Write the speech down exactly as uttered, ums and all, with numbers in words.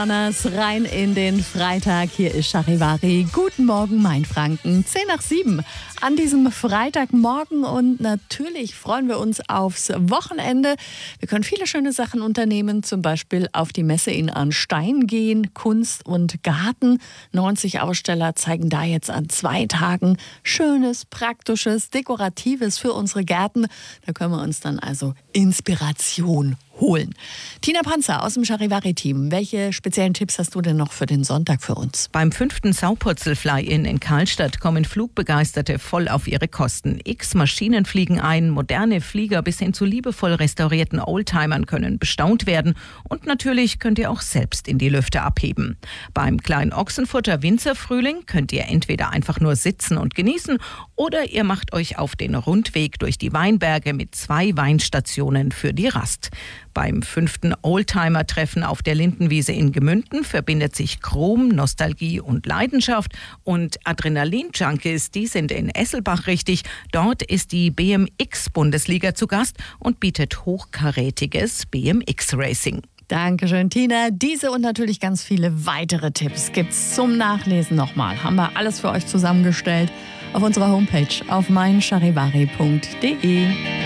Rein in den Freitag. Hier ist Charivari. Guten Morgen, Mainfranken. zehn nach sieben an diesem Freitagmorgen. Und natürlich freuen wir uns aufs Wochenende. Wir können viele schöne Sachen unternehmen. Zum Beispiel auf die Messe in Arnstein gehen. Kunst und Garten. neunzig Aussteller zeigen da jetzt an zwei Tagen Schönes, Praktisches, Dekoratives für unsere Gärten. Da können wir uns dann also Inspiration holen. Tina Panzer aus dem Charivari-Team. Welche speziellen Tipps hast du denn noch für den Sonntag für uns? Beim fünften Saupurzel-Fly-In in Karlstadt kommen Flugbegeisterte voll auf ihre Kosten. X Maschinen fliegen ein, moderne Flieger bis hin zu liebevoll restaurierten Oldtimern können bestaunt werden und natürlich könnt ihr auch selbst in die Lüfte abheben. Beim kleinen Ochsenfurter Winzerfrühling könnt ihr entweder einfach nur sitzen und genießen oder ihr macht euch auf den Rundweg durch die Weinberge mit zwei Weinstationen für die Rast. Beim fünften Oldtimer-Treffen auf der Lindenwiese in Gemünden verbindet sich Chrom, Nostalgie und Leidenschaft. Und Adrenalin-Junkies, die sind in Esselbach richtig. Dort ist die B M X-Bundesliga zu Gast und bietet hochkarätiges B M X-Racing. Dankeschön, Tina. Diese und natürlich ganz viele weitere Tipps gibt's zum Nachlesen nochmal. Haben wir alles für euch zusammengestellt auf unserer Homepage auf mein charivari punkt de.